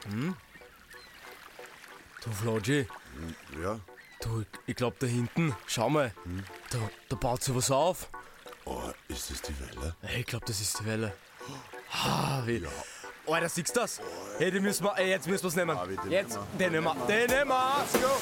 Du, Floji, Ja? du, ich glaub da hinten, schau mal, da baut sich was auf. Oh, ist das die Welle? Hey, ich glaub, das ist die Welle. Wie? Ja. Alter, siehst du das? Hey, jetzt müssen wir's nehmen. Ah, wie, den Jetzt, nehmen den nehmen wir. Let's go!